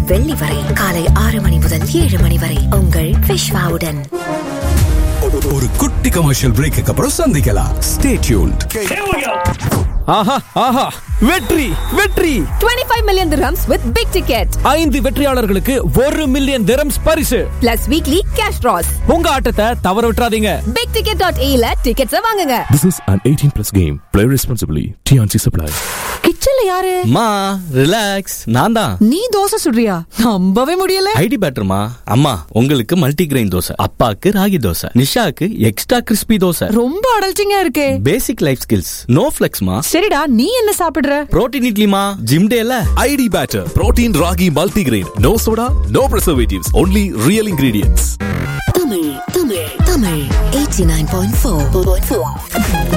வெள்ளி வரை காலை 6 மணி முதல் 7 மணி வரை உங்கள் விஷ்வாவுடன். ஒரு குட்டி கமர்ஷியல் பிரேக்கு அப்புறம் சந்திக்கலாம். Stay tuned. ஆஹா ஆஹா, வெற்றி வெற்றி! 25 million dirhams with big ticket. 5 வெற்றியாளர்களுக்கு 1 million dirhams பரிசு Plus weekly cash draws. உங்க ஆட்டத்தை தவற விட்டுறாதீங்க. bigticket.ae ல டிக்கெட்ஸ் வாங்குங்க. This is an 18+ game. Play responsibly. TNC Supply. கிச்சன்ல யாரு? மா ரிலாக்ஸ், நான் தான். நீ தோசை சுடுறியா? நம்பவே முடியல. ஐடி பேட்டர்மா. அம்மா உங்களுக்கு மல்டி கிரெயின் தோசை, அப்பாக்கு ராகி தோசை, நிஷாக்கு எக்ஸ்ட்ரா கிறிஸ்பி தோசை. ரொம்ப அடல்ச்சிங்கா இருக்கே. பேசிக் லைஃப் ஸ்கில்ஸ், நோ ஃபிளெக்ஸ்மா. சரிடா, நீ என்ன சாப்பிடுற? புரோட்டீன் இட்லிமா, ஜிம் டேல. ID Batter. Protein Ragi Multigrain. No soda, no preservatives. Only real ingredients. Tamil 89.4